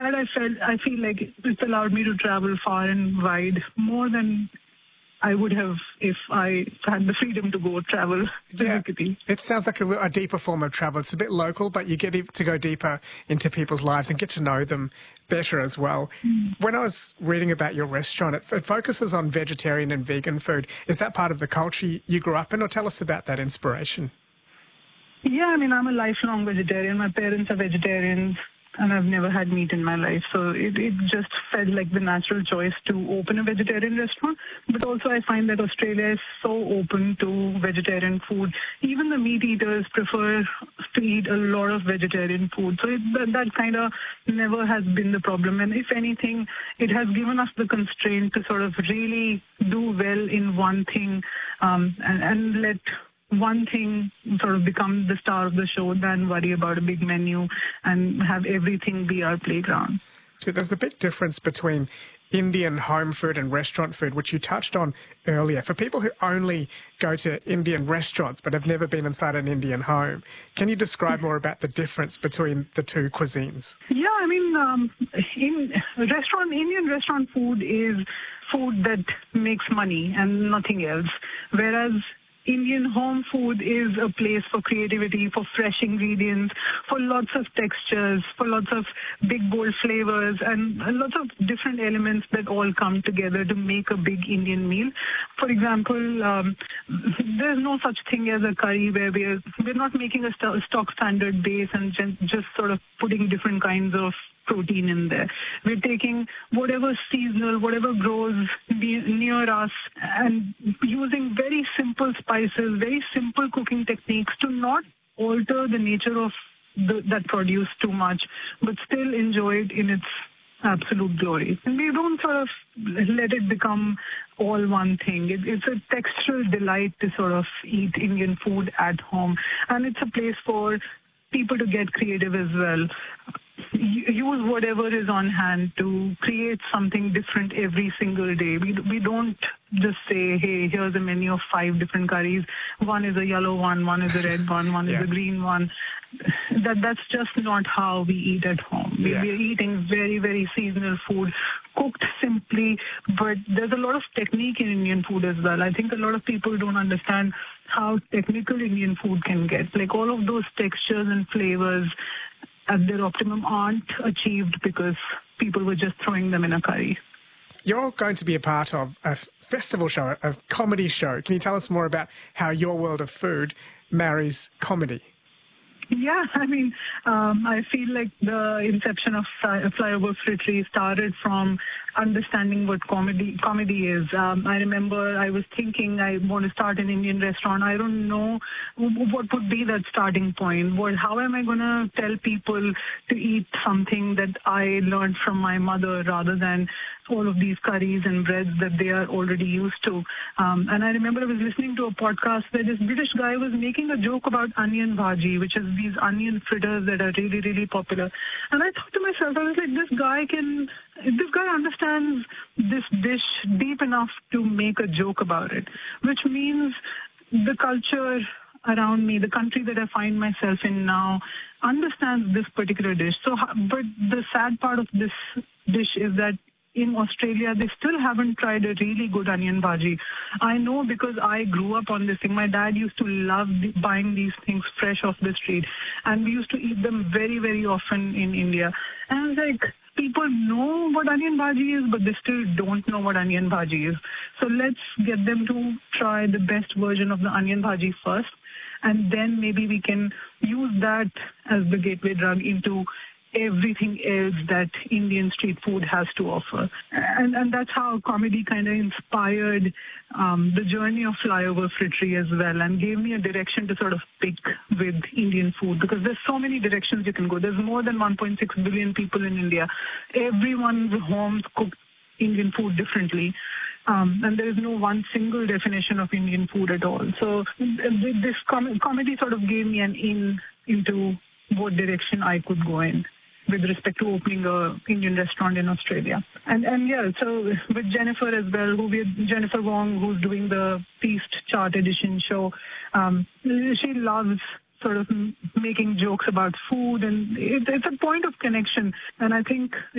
that, I feel like it's allowed me to travel far and wide, more than I would have if I had the freedom to go travel physically. It sounds like a deeper form of travel. It's a bit local, but you get to go deeper into people's lives and get to know them better as well. When I was reading about your restaurant, it focuses on vegetarian and vegan food. Is that part of the culture you grew up in, or tell us about that inspiration? Yeah, I mean, I'm a lifelong vegetarian. My parents are vegetarians, and I've never had meat in my life. So it just felt like the natural choice to open a vegetarian restaurant. But also I find that Australia is so open to vegetarian food. Even the meat eaters prefer to eat a lot of vegetarian food. So that kind of never has been the problem. And if anything, it has given us the constraint to sort of really do well in one thing and let one thing sort of become the star of the show than worry about a big menu and have everything be our playground. There's a big difference between Indian home food and restaurant food, which you touched on earlier. For people who only go to Indian restaurants but have never been inside an Indian home, can you describe more about the difference between the two cuisines? Yeah, I mean, Indian restaurant food is food that makes money and nothing else, whereas Indian home food is a place for creativity, for fresh ingredients, for lots of textures, for lots of big, bold flavors, and lots of different elements that all come together to make a big Indian meal. For example, there's no such thing as a curry where we're not making a stock standard base and just sort of putting different kinds of protein in there. We're taking whatever's seasonal, whatever grows near us, and using very simple spices, very simple cooking techniques to not alter the nature of that produce too much, but still enjoy it in its absolute glory. And we don't sort of let it become all one thing. It's a textural delight to sort of eat Indian food at home. And it's a place for people to get creative as well. Use whatever is on hand to create something different every single day. We don't just say, hey, here's a menu of 5 different curries. One is a yellow one is a red one is a green one. That's just not how we eat at home. We're eating very, very seasonal food, cooked simply, but there's a lot of technique in Indian food as well. I think a lot of people don't understand how technical Indian food can get. Like all of those textures and flavors at their optimum aren't achieved because people were just throwing them in a curry. You're going to be a part of a festival show, a comedy show. Can you tell us more about how your world of food marries comedy? Yeah, I mean, I feel like the inception of Flyover Fritri started from understanding what comedy is. I remember I was thinking I want to start an Indian restaurant. I don't know what would be that starting point. How am I going to tell people to eat something that I learned from my mother rather than all of these curries and breads that they are already used to. And I remember I was listening to a podcast where this British guy was making a joke about onion bhaji, which is these onion fritters that are really, really popular. And I thought to myself, I was like, this guy understands this dish deep enough to make a joke about it, which means the culture around me, the country that I find myself in now, understands this particular dish. But the sad part of this dish is that in Australia, they still haven't tried a really good onion bhaji. I know because I grew up on this thing. My dad used to love buying these things fresh off the street, and we used to eat them very, very often in India. And I was like, people know what onion bhaji is, but they still don't know what onion bhaji is. So let's get them to try the best version of the onion bhaji first, and then maybe we can use that as the gateway drug into everything else that Indian street food has to offer. And that's how comedy kind of inspired the journey of Flyover Fritri as well, and gave me a direction to sort of pick with Indian food, because there's so many directions you can go. There's more than 1.6 billion people in India. Everyone's homes cook Indian food differently. And there is no one single definition of Indian food at all. So this comedy sort of gave me an in into what direction I could go in with respect to opening an Indian restaurant in Australia. And yeah, so with Jennifer as well, Jennifer Wong, who's doing the Feast Chart Edition show, she loves sort of making jokes about food, and it's a point of connection. And I think